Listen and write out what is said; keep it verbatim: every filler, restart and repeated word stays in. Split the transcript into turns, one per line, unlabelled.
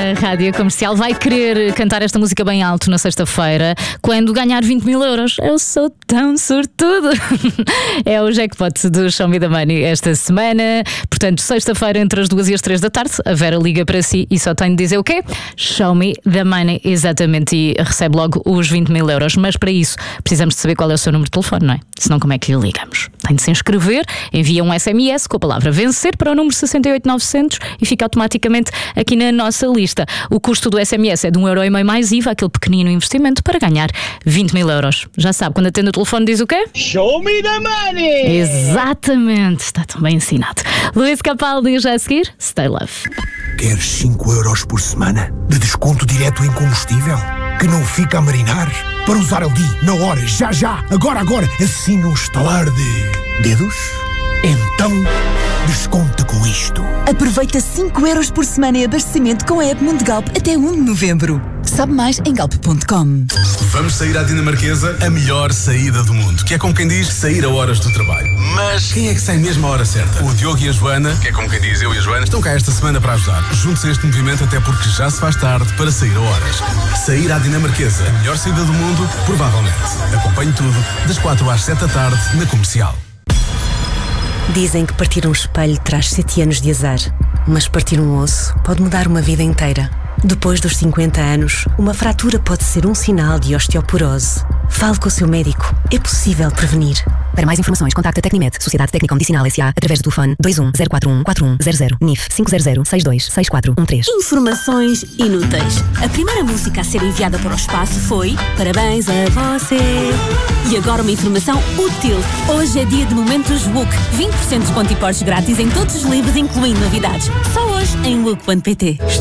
na Rádio Comercial vai querer cantar esta música bem alto na sexta-feira quando ganhar vinte mil euros. Eu sou tão sortudo. É o jackpot do Show Me the Money esta semana. Portanto, sexta-feira entre as duas e as três da tarde, a Vera liga para si e só tem de dizer o quê? Show Me the Money, exatamente, e recebe logo os vinte mil euros. Mas para isso precisamos de saber qual é o seu número de telefone, não é? Senão como é que lhe ligamos? Tem de se inscrever, envia um S M S com a palavra vencer para o número sessenta e oito novecentos e fica automaticamente aqui na nossa lista. O custo do S M S é de um euro e meio mais I V A, aquele pequenino investimento para ganhar vinte mil euros. Já sabe, quando atende o telefone diz o quê?
Show me the money!
Exatamente, está tão bem ensinado. Luís Capaldi já a seguir, Stay Love.
Queres cinco euros por semana de desconto direto em combustível? Que não fica a marinar? Para usar ali, na hora, já já, agora, agora, assim num estalar de dedos? Então, desconta com isto.
Aproveita cinco euros por semana em abastecimento com a app Mundegalp até um de novembro. Sabe mais em galp ponto com.
Vamos sair à dinamarquesa, a melhor saída do mundo, que é como quem diz, sair a horas do trabalho. Mas quem é que sai mesmo à hora certa? O Diogo e a Joana, que é como quem diz, eu e a Joana, estão cá esta semana para ajudar. Junte-se a este movimento até porque já se faz tarde para sair a horas. Sair à dinamarquesa, a melhor saída do mundo, provavelmente. Acompanhe tudo, das quatro às sete da tarde, na Comercial.
Dizem que partir um espelho traz sete anos de azar, mas partir um osso pode mudar uma vida inteira. Depois dos cinquenta anos, uma fratura pode ser um sinal de osteoporose. Fale com o seu médico. É possível prevenir. Para mais informações, contacte a Tecnimed, Sociedade Técnica Medicinal S A, através do telefone dois um zero quatro um quatro um zero zero, N I F cinco zero zero seis dois seis quatro um três.
Informações inúteis. A primeira música a ser enviada para o espaço foi Parabéns a você. E agora uma informação útil. Hoje é dia de momentos W U C. vinte por cento de desconto e portos grátis em todos os livros, incluindo novidades. Só hoje em W U C ponto pt.